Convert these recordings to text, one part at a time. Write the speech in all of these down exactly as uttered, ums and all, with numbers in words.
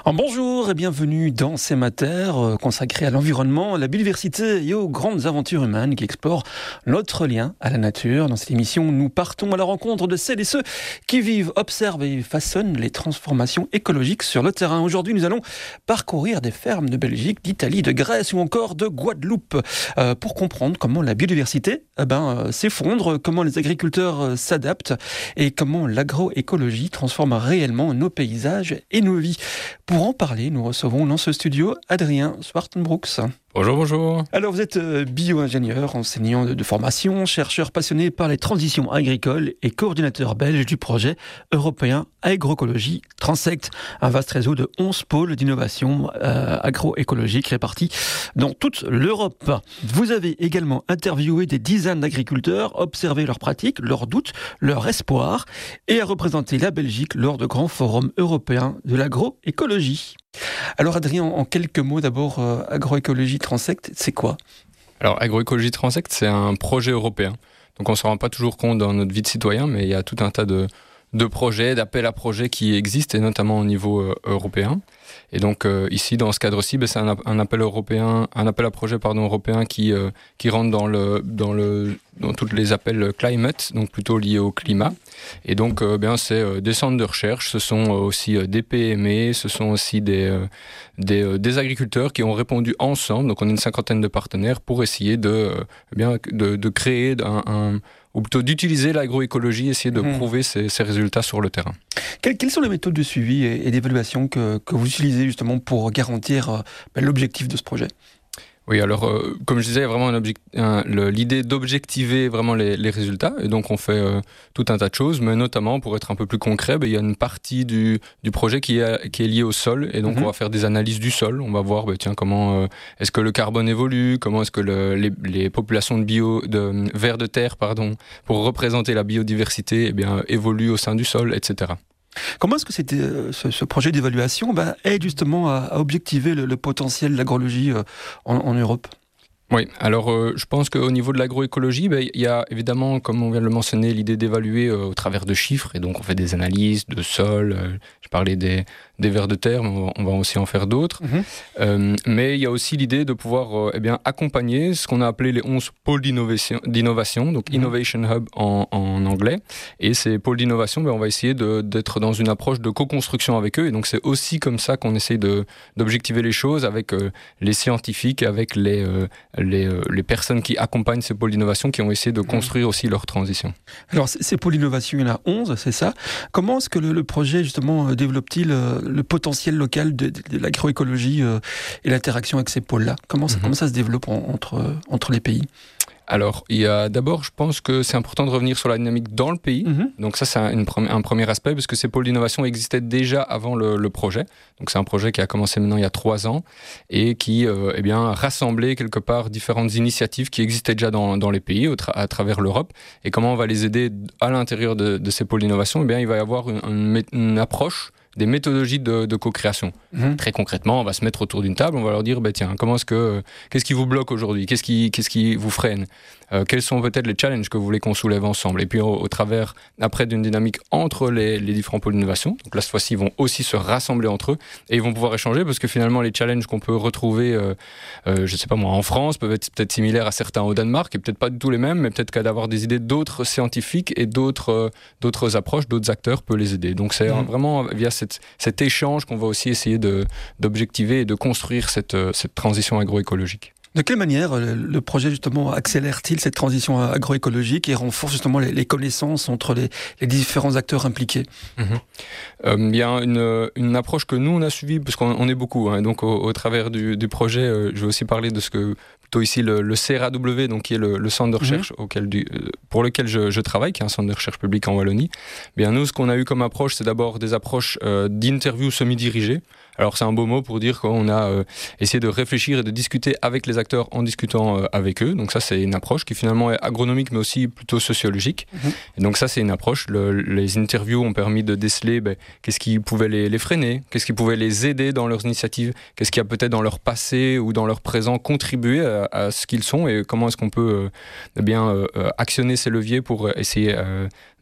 En bonjour et bienvenue dans C'est ma terre, euh, consacré à l'environnement, à la biodiversité et aux grandes aventures humaines qui explorent notre lien à la nature. Dans cette émission, nous partons à la rencontre de celles et ceux qui vivent, observent et façonnent les transformations écologiques sur le terrain. Aujourd'hui, nous allons parcourir des fermes de Belgique, d'Italie, de Grèce ou encore de Guadeloupe euh, pour comprendre comment la biodiversité eh ben, euh, s'effondre, comment les agriculteurs euh, s'adaptent et comment l'agroécologie transforme réellement nos paysages et nos vies. Pour en parler, nous recevons dans ce studio Adrien Zwartenbroeks. Bonjour, bonjour. Alors vous êtes bio-ingénieur, enseignant de formation, chercheur passionné par les transitions agricoles et coordinateur belge du projet européen Agroécologie Transect, un vaste réseau de onze pôles d'innovation euh, agroécologique répartis dans toute l'Europe. Vous avez également interviewé des dizaines d'agriculteurs, observé leurs pratiques, leurs doutes, leurs espoirs et a représenté la Belgique lors de grands forums européens de l'agroécologie. Alors Adrien, en quelques mots d'abord, euh, Agroécologie Transect, c'est quoi ? Alors Agroécologie Transect, c'est un projet européen. Donc on ne se rend pas toujours compte dans notre vie de citoyen, mais il y a tout un tas de, de projets, d'appels à projets qui existent, et notamment au niveau euh, européen. Et donc euh, ici, dans ce cadre-ci, ben, c'est un, un appel européen, un appel à projet pardon, européen qui, euh, qui rentre dans, le, dans, le, dans tous les appels climate, donc plutôt liés au climat. Et donc, euh, bien, c'est euh, des centres de recherche, ce sont euh, aussi euh, des P M E, ce sont aussi des, euh, des, euh, des agriculteurs qui ont répondu ensemble. Donc, on est une cinquantaine de partenaires pour essayer de, euh, bien, de, de créer un, un ou plutôt d'utiliser l'agroécologie, essayer de mmh. prouver ces, ces résultats sur le terrain. Quelles, quelles sont les méthodes de suivi et, et d'évaluation que, que vous utilisez justement pour garantir euh, ben, l'objectif de ce projet ? Oui, alors euh, comme je disais, il y a vraiment un object- un, le, l'idée d'objectiver vraiment les, les résultats, et donc on fait euh, tout un tas de choses, mais notamment pour être un peu plus concret, ben, il y a une partie du, du projet qui est, qui est liée au sol, et donc mm-hmm. on va faire des analyses du sol, on va voir ben, tiens, comment euh, est-ce que le carbone évolue, comment est-ce que le, les, les populations de, bio, de vers de terre pardon, pour représenter la biodiversité eh bien, évoluent au sein du sol, et cetera. Comment est-ce que c'était, euh, ce, ce projet d'évaluation ben, aide justement à, à objectiver le, le potentiel de l'agroécologie euh, en, en Europe ? Oui, alors euh, je pense qu'au niveau de l'agroécologie, ben, y a évidemment, comme on vient de le mentionner, l'idée d'évaluer euh, au travers de chiffres, et donc on fait des analyses de sol, euh, je parlais des, des vers de terre, mais on va, on va aussi en faire d'autres. Mmh. Euh, mais il y a aussi l'idée de pouvoir euh, eh bien, accompagner ce qu'on a appelé les onze pôles d'innovation, d'innovation donc mmh. Innovation Hub en, en anglais. Et ces pôles d'innovation, ben, on va essayer de, d'être dans une approche de co-construction avec eux, et donc c'est aussi comme ça qu'on essaye de, d'objectiver les choses avec euh, les scientifiques, avec les... Euh, Les, euh, les personnes qui accompagnent ces pôles d'innovation qui ont essayé de construire aussi leur transition. Alors, ces pôles d'innovation, il y en a onze, c'est ça. Comment est-ce que le, le projet, justement, développe-t-il euh, le potentiel local de, de, de l'agroécologie euh, et l'interaction avec ces pôles-là ? Comment ça, mm-hmm. comment ça se développe en, entre, entre les pays ? Alors, il y a d'abord, je pense que c'est important de revenir sur la dynamique dans le pays. Mmh. Donc ça, c'est un, une, un premier aspect, parce que ces pôles d'innovation existaient déjà avant le, le projet. Donc c'est un projet qui a commencé maintenant il y a trois ans et qui euh, eh bien, rassemblait quelque part différentes initiatives qui existaient déjà dans, dans les pays, au tra- à travers l'Europe. Et comment on va les aider à l'intérieur de, de ces pôles d'innovation ? Eh bien, il va y avoir une, une, une approche, des méthodologies de, de co-création. Mmh. Très concrètement, on va se mettre autour d'une table, on va leur dire, bah, tiens, comment est-ce que, qu'est-ce qui vous bloque aujourd'hui ? Qu'est-ce qui, qu'est-ce qui vous freine ? Euh, quels sont peut-être les challenges que vous voulez qu'on soulève ensemble ? Et puis au, au travers, après, d'une dynamique entre les, les différents pôles d'innovation, donc là, cette fois-ci, ils vont aussi se rassembler entre eux et ils vont pouvoir échanger, parce que finalement, les challenges qu'on peut retrouver, euh, euh, je ne sais pas moi, en France, peuvent être peut-être similaires à certains au Danemark, et peut-être pas du tout les mêmes, mais peut-être qu'à d'avoir des idées d'autres scientifiques et d'autres, euh, d'autres approches, d'autres acteurs peut les aider. Donc c'est mmh. vraiment via cette, cet échange qu'on va aussi essayer de, d'objectiver et de construire cette, cette transition agroécologique. De quelle manière le projet justement accélère-t-il cette transition agroécologique et renforce justement les, les connaissances entre les, les différents acteurs impliqués ? mmh. euh, Il y a une, une approche que nous on a suivie, parce qu'on on est beaucoup, hein, donc au, au travers du, du projet, euh, je vais aussi parler de ce que plutôt ici le, le C R A W, donc qui est le, le centre de recherche mmh. auquel du, euh, pour lequel je, je travaille, qui est un centre de recherche public en Wallonie. Bien nous, ce qu'on a eu comme approche, c'est d'abord des approches euh, d'interviews semi-dirigées. Alors c'est un beau mot pour dire qu'on a euh, essayé de réfléchir et de discuter avec les acteurs en discutant euh, avec eux. Donc ça c'est une approche qui finalement est agronomique mais aussi plutôt sociologique. Mmh. Et donc ça c'est une approche. Le, les interviews ont permis de déceler ben, qu'est-ce qui pouvait les, les freiner, qu'est-ce qui pouvait les aider dans leurs initiatives, qu'est-ce qui a peut-être dans leur passé ou dans leur présent contribué à, à ce qu'ils sont et comment est-ce qu'on peut euh, bien euh, actionner ces leviers pour essayer euh,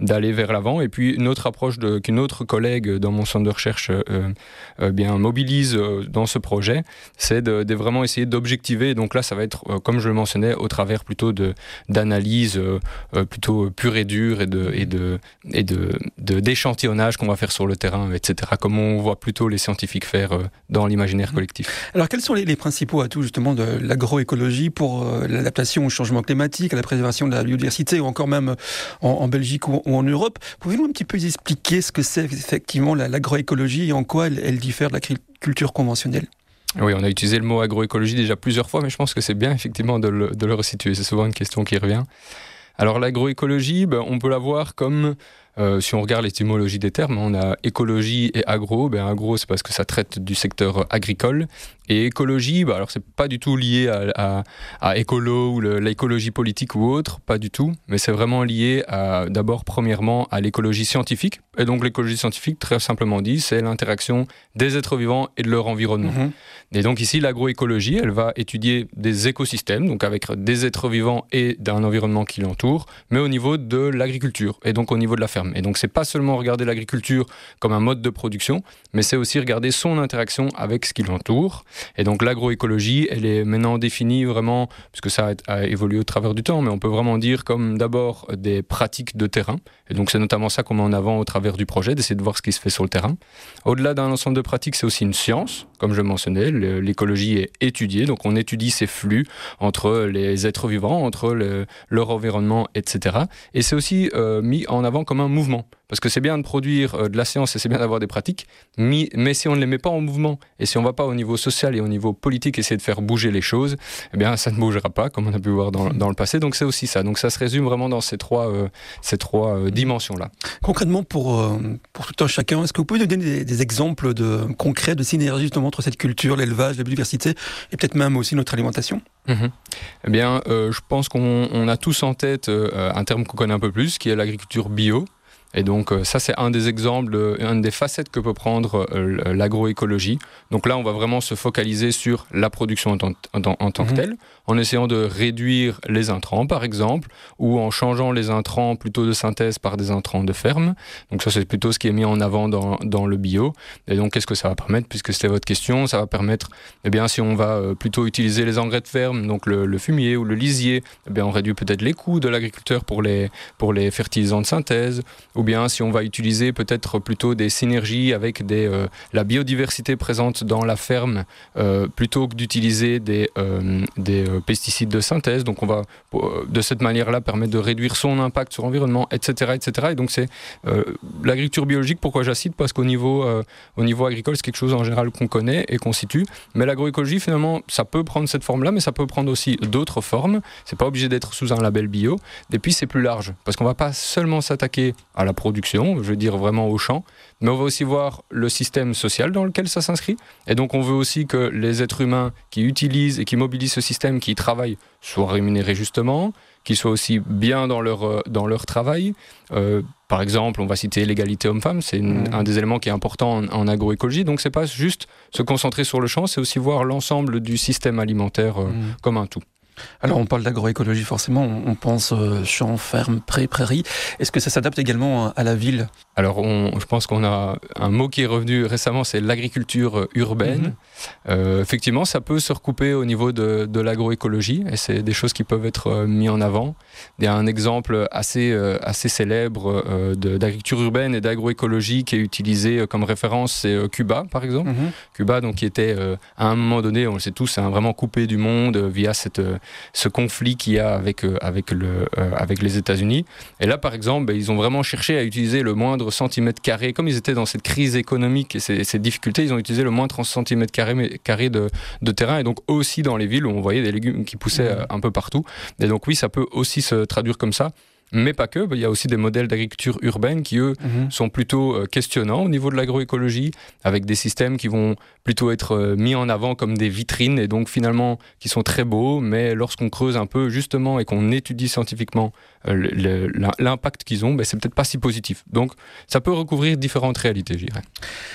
d'aller vers l'avant. Et puis une autre approche de, qu'une autre collègue dans mon centre de recherche euh, euh, bien mobilise euh, dans ce projet, c'est de, de vraiment essayer d'objectiver. Donc là, ça va être, euh, comme je le mentionnais, au travers plutôt de, d'analyse euh, euh, plutôt pure et dure et, de, et, de, et de, de, d'échantillonnage qu'on va faire sur le terrain, et cetera, comme on voit plutôt les scientifiques faire euh, dans l'imaginaire collectif. Alors, quels sont les, les principaux atouts justement de l'agroécologie pour euh, l'adaptation au changement climatique, à la préservation de la biodiversité, ou encore même en, en Belgique ou, ou en Europe? Pouvez-vous un petit peu expliquer ce que c'est effectivement la, l'agroécologie et en quoi elle, elle diffère de l'agriculture conventionnelle? Oui, on a utilisé le mot agroécologie déjà plusieurs fois, mais je pense que c'est bien effectivement de le, de le resituer. C'est souvent une question qui revient. Alors l'agroécologie, ben, on peut la voir comme, euh, si on regarde l'étymologie des termes, on a écologie et agro. Ben, agro, c'est parce que ça traite du secteur agricole. Et écologie, bah alors c'est pas du tout lié à, à, à écolo ou le, l'écologie politique ou autre, pas du tout, mais c'est vraiment lié à, d'abord premièrement à l'écologie scientifique. Et donc l'écologie scientifique, très simplement dit, c'est l'interaction des êtres vivants et de leur environnement. Mmh. Et donc ici, l'agroécologie, elle va étudier des écosystèmes, donc avec des êtres vivants et d'un environnement qui l'entoure, mais au niveau de l'agriculture et donc au niveau de la ferme. Et donc c'est pas seulement regarder l'agriculture comme un mode de production, mais c'est aussi regarder son interaction avec ce qui l'entoure. Et donc l'agroécologie, elle est maintenant définie vraiment, puisque ça a, a évolué au travers du temps, mais on peut vraiment dire comme d'abord des pratiques de terrain. Et donc c'est notamment ça qu'on met en avant au travers du projet, d'essayer de voir ce qui se fait sur le terrain. Au-delà d'un ensemble de pratiques, c'est aussi une science, comme je le mentionnais. L'écologie est étudiée, donc on étudie ces flux entre les êtres vivants, entre le, leur environnement, et cetera. Et c'est aussi euh, mis en avant comme un mouvement. Parce que c'est bien de produire euh, de la science et c'est bien d'avoir des pratiques, mais, mais si on ne les met pas en mouvement et si on ne va pas au niveau social et au niveau politique essayer de faire bouger les choses, eh bien ça ne bougera pas, comme on a pu voir dans, dans le passé. Donc c'est aussi ça. Donc ça se résume vraiment dans ces trois, euh, ces trois euh, dimensions-là. Concrètement, pour, euh, pour tout un chacun, est-ce que vous pouvez nous donner des, des exemples de, concrets de synergie justement entre cette culture, l'élevage, la biodiversité et peut-être même aussi notre alimentation? Mmh. Eh bien, euh, je pense qu'on on a tous en tête euh, un terme qu'on connaît un peu plus, qui est l'agriculture bio. Et donc euh, ça c'est un des exemples, euh, une des facettes que peut prendre euh, l'agroécologie. Donc là on va vraiment se focaliser sur la production en tant, en, en tant mmh. que telle, en essayant de réduire les intrants par exemple, ou en changeant les intrants plutôt de synthèse par des intrants de ferme. Donc ça c'est plutôt ce qui est mis en avant dans, dans le bio. Et donc qu'est-ce que ça va permettre, puisque c'était votre question, ça va permettre, eh bien si on va euh, plutôt utiliser les engrais de ferme, donc le, le fumier ou le lisier, eh bien on réduit peut-être les coûts de l'agriculteur pour les, pour les fertilisants de synthèse, ou bien si on va utiliser peut-être plutôt des synergies avec des, euh, la biodiversité présente dans la ferme euh, plutôt que d'utiliser des, euh, des euh, pesticides de synthèse. Donc on va euh, de cette manière-là permettre de réduire son impact sur l'environnement, et cetera, et cetera. Et donc c'est euh, l'agriculture biologique, pourquoi j'incite? Parce qu'au niveau, euh, au niveau agricole, c'est quelque chose en général qu'on connaît et qu'on situe. Mais l'agroécologie, finalement, ça peut prendre cette forme-là, mais ça peut prendre aussi d'autres formes. C'est pas obligé d'être sous un label bio. Et puis c'est plus large, parce qu'on va pas seulement s'attaquer à la production, je veux dire vraiment au champ, mais on va aussi voir le système social dans lequel ça s'inscrit. Et donc on veut aussi que les êtres humains qui utilisent et qui mobilisent ce système, qui y travaillent, soient rémunérés justement, qu'ils soient aussi bien dans leur, dans leur travail. Euh, par exemple, on va citer l'égalité homme-femme, c'est une, mmh. un des éléments qui est important en, en agroécologie. Donc c'est pas juste se concentrer sur le champ, c'est aussi voir l'ensemble du système alimentaire euh, mmh. comme un tout. Alors on parle d'agroécologie, forcément, on pense euh, champs, fermes, prés, prairies. Est-ce que ça s'adapte également à la ville? Alors on, je pense qu'on a un mot qui est revenu récemment, c'est l'agriculture urbaine. Mmh. Euh, effectivement, ça peut se recouper au niveau de, de l'agroécologie et c'est des choses qui peuvent être euh, mises en avant. Il y a un exemple assez, euh, assez célèbre euh, de, d'agriculture urbaine et d'agroécologie qui est utilisé comme référence, c'est euh, Cuba par exemple. Mmh. Cuba donc, qui était euh, à un moment donné, on le sait tous, hein, vraiment coupé du monde euh, via cette... Euh, ce conflit qu'il y a avec, euh, avec, le, euh, avec les États-Unis. Et là, par exemple, bah, ils ont vraiment cherché à utiliser le moindre centimètre carré. Comme ils étaient dans cette crise économique et ces, ces difficultés, ils ont utilisé le moindre centimètre carré, carré de, de terrain. Et donc aussi dans les villes où on voyait des légumes qui poussaient euh, un peu partout. Et donc oui, ça peut aussi se traduire comme ça. Mais pas que, il y a aussi des modèles d'agriculture urbaine qui, eux, mmh. sont plutôt euh, questionnants au niveau de l'agroécologie, avec des systèmes qui vont plutôt être euh, mis en avant comme des vitrines, et donc finalement qui sont très beaux, mais lorsqu'on creuse un peu justement et qu'on étudie scientifiquement euh, le, le, l'impact qu'ils ont, ben, c'est peut-être pas si positif. Donc ça peut recouvrir différentes réalités, je dirais.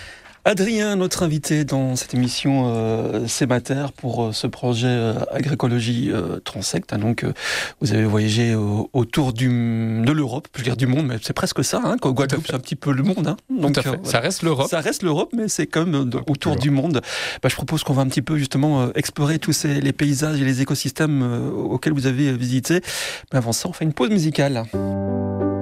Adrien, notre invité dans cette émission euh, Sémater pour euh, ce projet euh, Agroécologie euh, Transect. Hein, donc, euh, vous avez voyagé au, autour du, de l'Europe, je veux dire du monde, mais c'est presque ça. Hein, Guadeloupe, c'est un petit peu le monde. Hein, donc, Tout à fait. Euh, ça reste l'Europe. Ça reste l'Europe, mais c'est quand même de, autour du monde. Bah, je propose qu'on va un petit peu justement euh, explorer tous ces, les paysages et les écosystèmes euh, auxquels vous avez visité. Mais avant ça, on fait une pause musicale.